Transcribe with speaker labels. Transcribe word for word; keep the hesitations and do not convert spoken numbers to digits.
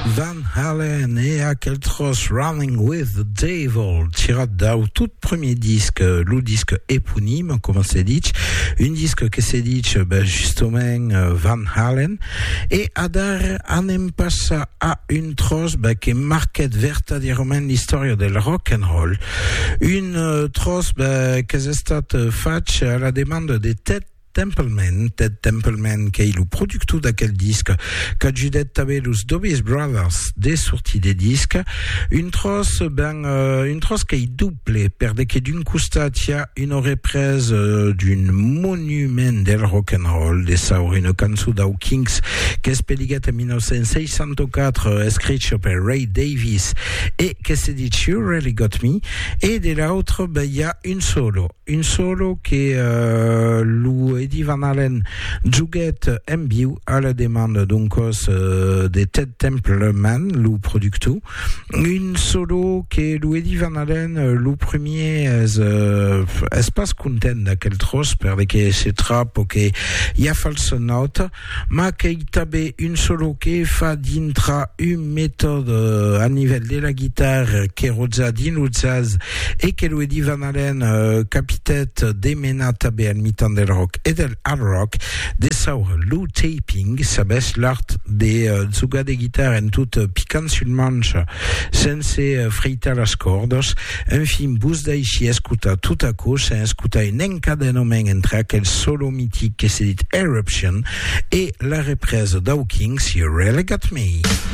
Speaker 1: Van Halen et à quel trosse Running with the Devil, tiré d'un tout premier disque, le disque éponyme, comme c'est dit, un disque que c'est dit, ben, justement, Van Halen, et adar anem passa à une trosse, ben, qui marquait vertadirement l'histoire del rock and roll, une euh, trosse, ben, qui est stata faite à la demande des têtes Templeman, Ted Templeman, qui est le producteur d'aquel disque, qu'a judet també los Doobie Brothers des sorties des disques, une trosse, ben, euh, une trosse qui est double, per de que d'une costat il y a une reprise euh, d'une monument del rock'n'roll, de saur une cançó d'Au Kings, qui est pelligat en dix-neuf cent seixanta-quatre, euh, escrit per Ray Davis, et qui s'est dit You Really Got Me, et de l'autre, ben, il y a une solo, une solo qui est, euh, l'ou Eddie Van Halen juguet en viu à la demande donc euh, de Ted Templeman, le producteur. Une solo que Eddie Van Halen, le premier, est, euh, est pas content d'aquel tros, parce que c'est trap, que y a false note, mais qu'il tabe une solo qui fa dintra une méthode à niveau de la guitare qui rozza din le jazz et que Eddie Van Halen euh, capitette démena tabe al mitan del rock et del hard rock, des saur Lou Taping, sabès l'art des euh, zuga de guitare en tout euh, piquant sur le manche, sense euh, freita las cordes, un film bus d'aixi escuta tout à cause, escuta un encadenement entre aquel solo mythique qui s'est dit Eruption et la reprise d'Au Kings, You Really Got Me.